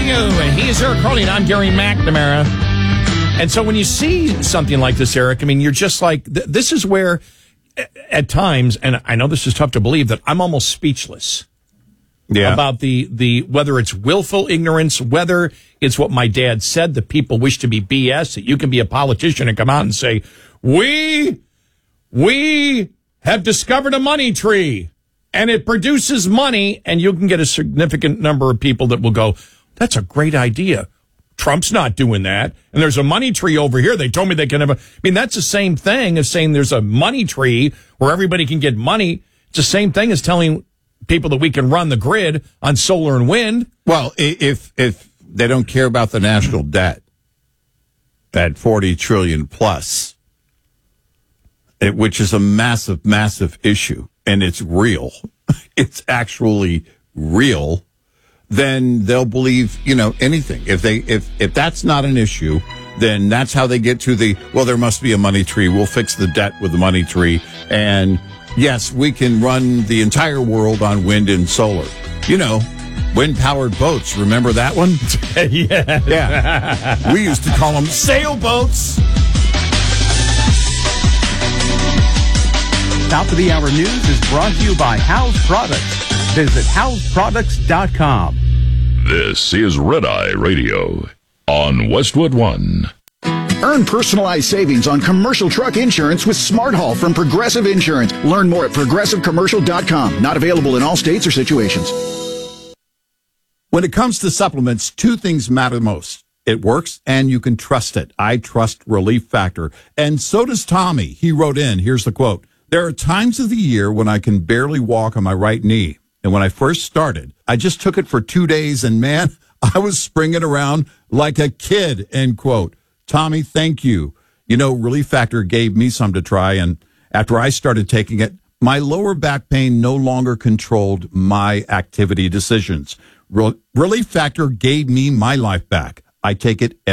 you. He's Eric Carly, and I'm Gary McNamara. And so when you see something like this, Eric, I mean, you're just like, this is where, at times, and I know this is tough to believe, that I'm almost speechless about the whether it's willful ignorance, whether it's what my dad said, that people wish to be BS, that you can be a politician and come out and say, we have discovered a money tree, and it produces money, and you can get a significant number of people that will go, that's a great idea. Trump's not doing that. And there's a money tree over here. They told me they can have I mean, that's the same thing as saying there's a money tree where everybody can get money. It's the same thing as telling people that we can run the grid on solar and wind. Well, if they don't care about the national debt at $40 trillion plus, which is a massive, massive issue, and it's real, it's actually real, then they'll believe, anything. If that's not an issue, then that's how they get to there must be a money tree. We'll fix the debt with the money tree. And yes, we can run the entire world on wind and solar. Wind-powered boats. Remember that one? Yeah. We used to call them sailboats. Top of the Hour News is brought to you by House Products. Visit houseproducts.com. This is Red Eye Radio on Westwood One. Earn personalized savings on commercial truck insurance with Smart Haul from Progressive Insurance. Learn more at progressivecommercial.com. Not available in all states or situations. When it comes to supplements, two things matter most. It works, and you can trust it. I trust Relief Factor. And so does Tommy. He wrote in, here's the quote. There are times of the year when I can barely walk on my right knee. And when I first started, I just took it for 2 days, and man, I was springing around like a kid, end quote. Tommy, thank you. Relief Factor gave me some to try, and after I started taking it, my lower back pain no longer controlled my activity decisions. Relief Factor gave me my life back. I take it